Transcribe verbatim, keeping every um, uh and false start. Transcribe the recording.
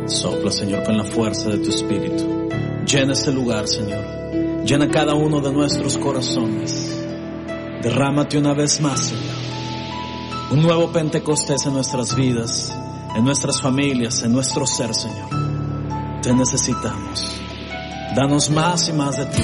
Sopla, Señor, con la fuerza de tu Espíritu. Llena este lugar, Señor. Llena cada uno de nuestros corazones. Derrámate una vez más, Señor. Un nuevo Pentecostés en nuestras vidas, en nuestras familias, en nuestro ser, Señor. Te necesitamos. Danos más y más de ti.